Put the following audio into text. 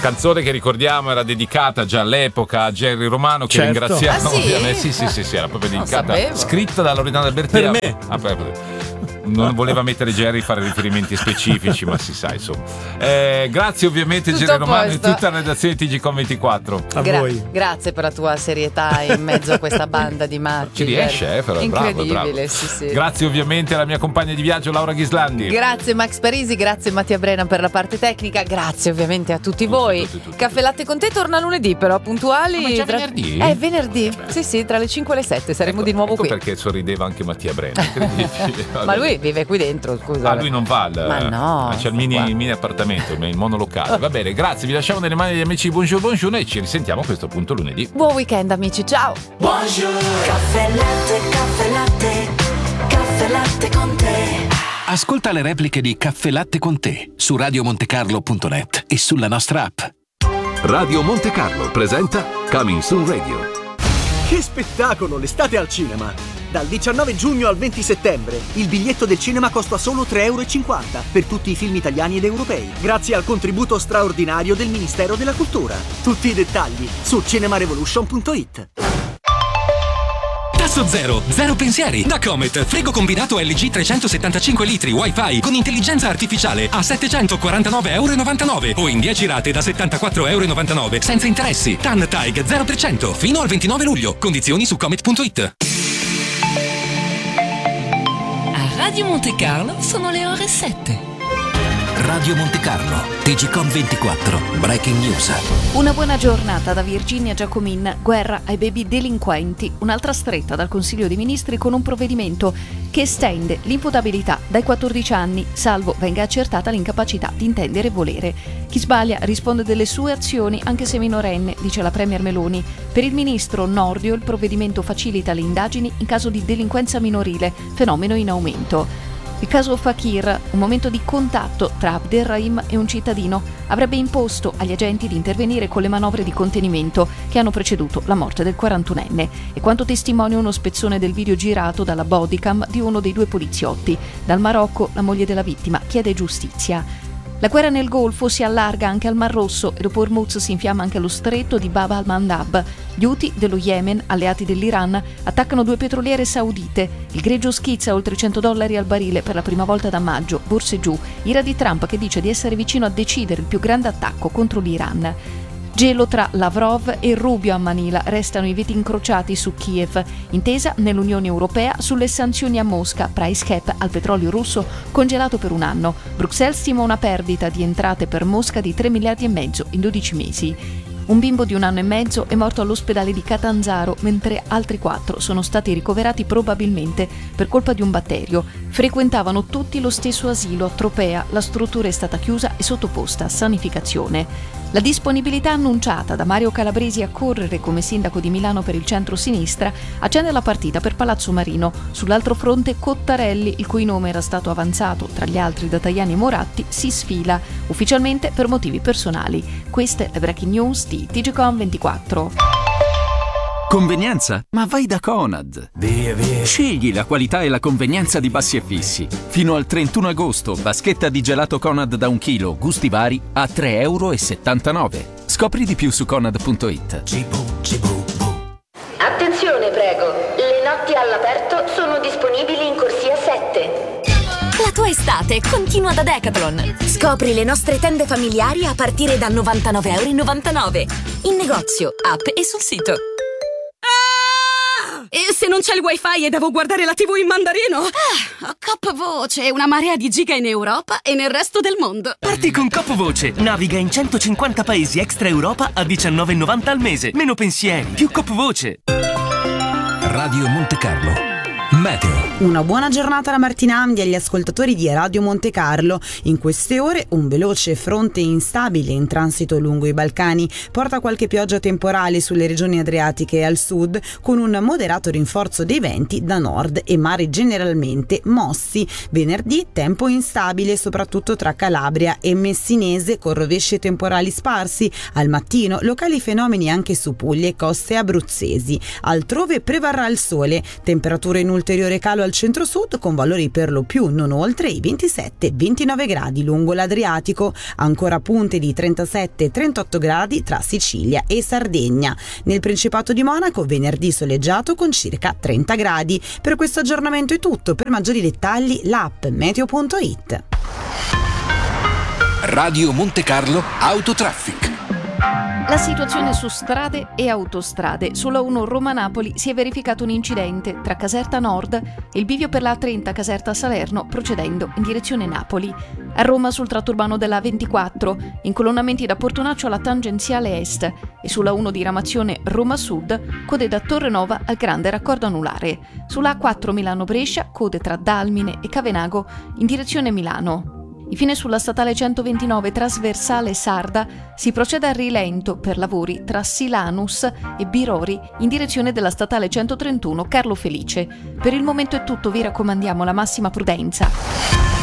Canzone che ricordiamo era dedicata già all'epoca a Jerry Romano, che ringraziamo. Sì? Sì, era proprio dedicata, scritta da Loredana Alberti. Per me. Non voleva mettere Jerry, fare riferimenti specifici, ma si sa, insomma. Grazie ovviamente Tutto Jerry Romano e posto. tutta la redazione di TGCOM24. A voi. Grazie per la tua serietà in mezzo a questa banda di matti. Ci riesce, però incredibile, bravo. sì. Grazie ovviamente alla mia compagna di viaggio Laura Ghislandi. Grazie Max Parisi, grazie Mattia Brena per la parte tecnica, grazie ovviamente a tutti voi. Tutti. Caffè Latte con te torna lunedì, però puntuali. Ma è già venerdì? È venerdì. Sì, tra le 5 e le 7 saremo di nuovo qui. Perché sorrideva anche Mattia Brena. Ma lui vive qui dentro, scusa. Lui non va Ma no, c'è il mini appartamento, il monolocale. Va bene, grazie, vi lasciamo nelle mani degli amici di Buongiorno e ci risentiamo a questo punto lunedì. Buon weekend amici, ciao. Buongiorno. Caffè latte con te. Ascolta le repliche di Caffè Latte con te su radiomontecarlo.net e sulla nostra app. Radio Monte Carlo presenta Coming Soon Radio. Che spettacolo, l'estate al cinema! Dal 19 giugno al 20 settembre il biglietto del cinema costa solo €3,50 per tutti i film italiani ed europei, grazie al contributo straordinario del Ministero della Cultura. Tutti i dettagli su cinemarevolution.it. Tasso zero pensieri. Da Comet, frigo combinato LG 375 litri Wi-Fi con intelligenza artificiale a €749,99 o in 10 rate da €74,99 senza interessi. TAN TAIG 0% fino al 29 luglio. Condizioni su comet.it. A Radio Monte Carlo sono le ore 7. Radio Monte Carlo, TGCOM24, Breaking News. Una buona giornata da Virginia Giacomin. Guerra ai baby delinquenti. Un'altra stretta dal Consiglio dei Ministri con un provvedimento che estende l'imputabilità dai 14 anni, salvo venga accertata l'incapacità di intendere e volere. Chi sbaglia risponde delle sue azioni anche se minorenne, dice la Premier Meloni. Per il ministro Nordio il provvedimento facilita le indagini in caso di delinquenza minorile, fenomeno in aumento. Il caso Fakir, un momento di contatto tra Abderrahim e un cittadino, avrebbe imposto agli agenti di intervenire con le manovre di contenimento che hanno preceduto la morte del 41enne. E quanto testimonia uno spezzone del video girato dalla bodycam di uno dei due poliziotti. Dal Marocco la moglie della vittima chiede giustizia. La guerra nel Golfo si allarga anche al Mar Rosso e dopo Hormuz si infiamma anche lo stretto di Bab al-Mandab. Gli Houthi dello Yemen, alleati dell'Iran, attaccano 2 petroliere saudite. Il greggio schizza oltre $100 al barile per la prima volta da maggio, borse giù. Ira di Trump che dice di essere vicino a decidere il più grande attacco contro l'Iran. Gelo tra Lavrov e Rubio a Manila, restano i veti incrociati su Kiev. Intesa nell'Unione Europea sulle sanzioni a Mosca, price cap al petrolio russo congelato per un anno. Bruxelles stima una perdita di entrate per Mosca di 3,5 miliardi in 12 mesi. Un bimbo di 1 anno e mezzo è morto all'ospedale di Catanzaro, mentre altri 4 sono stati ricoverati probabilmente per colpa di un batterio. Frequentavano tutti lo stesso asilo a Tropea, la struttura è stata chiusa e sottoposta a sanificazione. La disponibilità annunciata da Mario Calabresi a correre come sindaco di Milano per il centro-sinistra accende la partita per Palazzo Marino. Sull'altro fronte Cottarelli, il cui nome era stato avanzato tra gli altri da Tajani e Moratti, si sfila, ufficialmente per motivi personali. Queste le breaking news di TGCOM24. Convenienza? Ma vai da Conad. Via. Scegli la qualità e la convenienza di Bassi e Fissi. Fino al 31 agosto, vaschetta di gelato Conad da 1 chilo, gusti vari, a €3,79. Scopri di più su conad.it. Attenzione, prego. Le notti all'aperto sono disponibili in corsia 7. La tua estate continua da Decathlon. Scopri le nostre tende familiari a partire da €99,99. In negozio, app e sul sito. E se non c'è il wifi e devo guardare la TV in mandarino? Cop Voce, una marea di giga in Europa e nel resto del mondo. Parti con Cop Voce. Naviga in 150 paesi extra Europa a €19,90 al mese. Meno pensieri, più Cop Voce. Radio Monte Carlo. Meteo. Una buona giornata da Martina Amdi agli ascoltatori di Radio Monte Carlo. In queste ore un veloce fronte instabile in transito lungo i Balcani porta qualche pioggia temporale sulle regioni adriatiche e al sud, con un moderato rinforzo dei venti da nord e mari generalmente mossi. Venerdì tempo instabile soprattutto tra Calabria e Messinese, con rovesci temporali sparsi. Al mattino locali fenomeni anche su Puglia e coste abruzzesi. Altrove prevarrà il sole, temperature in ulteriore calo al centro-sud con valori per lo più non oltre i 27-29 gradi lungo l'Adriatico, ancora punte di 37-38 gradi tra Sicilia e Sardegna. Nel Principato di Monaco venerdì soleggiato con circa 30 gradi. Per questo aggiornamento è tutto, per maggiori dettagli l'app meteo.it. Radio Monte Carlo Autotraffic. La situazione su strade e autostrade. Sulla 1 Roma-Napoli si è verificato un incidente tra Caserta Nord e il bivio per la A30 Caserta Salerno procedendo in direzione Napoli. A Roma sul tratto urbano della A24, incolonnamenti da Portonaccio alla tangenziale est e sulla 1 diramazione Roma Sud, code da Torrenova al grande raccordo anulare. Sulla A4 Milano-Brescia, code tra Dalmine e Cavenago in direzione Milano. Infine sulla statale 129 trasversale Sarda si procede a rilento per lavori tra Silanus e Birori in direzione della statale 131 Carlo Felice. Per il momento è tutto, vi raccomandiamo la massima prudenza.